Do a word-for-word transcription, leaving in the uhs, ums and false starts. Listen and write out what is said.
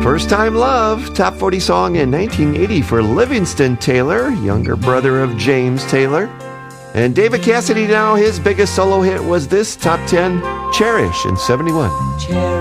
First Time Love, top forty song in nineteen eighty for Livingston Taylor, younger brother of James Taylor. And David Cassidy now, his biggest solo hit was this top ten, Cherish in seventy-one.